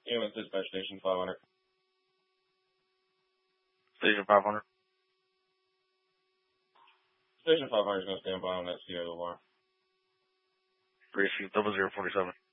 with dispatch station 500. Station 500. Station 500 is going to stand by on that Sierra Lamar. 30047.